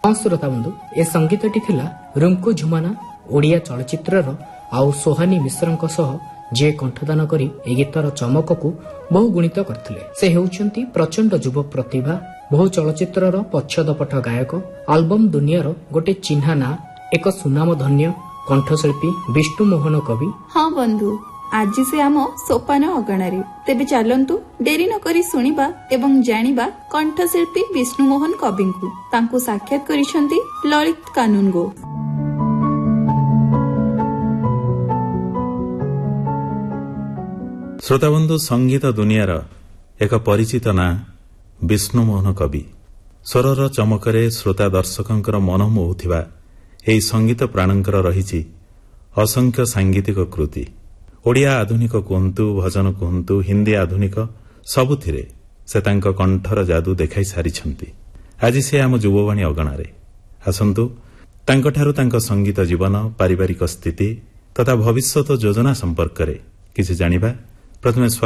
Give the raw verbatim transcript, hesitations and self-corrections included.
ହଁ ଶ୍ରୋତା ବନ୍ଧୁ, ଏ ସଙ୍ଗୀତଟି ଥିଲା ରୁମ୍କୁ ଝୁମାନା ଓଡ଼ିଆ ଚଳଚ୍ଚିତ୍ରର ଆଉ ସୋହାନୀ ମିଶ୍ରଙ୍କ ସହ ଯିଏ କଣ୍ଠଦାନ କରି ଏହି ଗୀତର ଚମକକୁ ବହୁ ଗୁଣିତ କରିଥିଲେ। ସେ ହେଉଛନ୍ତି ପ୍ରଚଣ୍ଡ ଯୁବ ପ୍ରତିଭା, ବହୁ ଚଳଚ୍ଚିତ୍ରର ପଛଦପଟ ଗାୟକ, ଆଲବମ୍ ଦୁନିଆର ଗୋଟେ ଚିହ୍ନା ନାଁ, ଏକ ସୁନାମ ଧନ୍ୟ କଣ୍ଠଶିଳ୍ପୀ ବିଷ୍ଣୁ ମୋହନ କବି। ହଁ ବନ୍ଧୁ, ଆଜି ସେ ଆମ ସୋପାନ ଅଗଣାରେ। ତେବେ ଚାଲନ୍ତୁ ଡେରି ନ କରି ଶୁଣିବା ଏବଂ ଜାଣିବା କଣ୍ଠଶିଳ୍ପୀ ବିଷ୍ଣୁ ମୋହନ କବିଙ୍କୁ। ତାଙ୍କୁ ସାକ୍ଷାତ କରିଛନ୍ତି ଲଳିତ କାନୁନଗୋ। ଶ୍ରୋତାବନ୍ଧୁ, ସଙ୍ଗୀତ ଦୁନିଆର ଏକ ପରିଚିତ ନାଁ ବିଷ୍ଣୁ ମୋହନ କବି। ସ୍ୱରର ଚମକରେ ଶ୍ରୋତା ଦର୍ଶକଙ୍କର ମନ ମୋହୁଥିବା ଏହି ସଙ୍ଗୀତ ପ୍ରାଣଙ୍କର ରହିଛି ଅସଂଖ୍ୟ ସାଙ୍ଗୀତିକ କୃତି। ଓଡ଼ିଆ ଆଧୁନିକ କୁହନ୍ତୁ, ଭଜନ କୁହନ୍ତୁ, ହିନ୍ଦୀ ଆଧୁନିକ, ସବୁଥିରେ ସେ ତାଙ୍କ କଣ୍ଠର ଯାଦୁ ଦେଖାଇ ସାରିଛନ୍ତି। ଆଜି ସେ ଆମ ଯୁବବାଣୀ ଅଗଣାରେ। ଆସନ୍ତୁ ତାଙ୍କଠାରୁ ତାଙ୍କ ସଙ୍ଗୀତ ଜୀବନ, ପାରିବାରିକ ସ୍ଥିତି ତଥା ଭବିଷ୍ୟତ ଯୋଜନା ସମ୍ପର୍କରେ କିଛି ଜାଣିବା। ପ୍ରଥମେ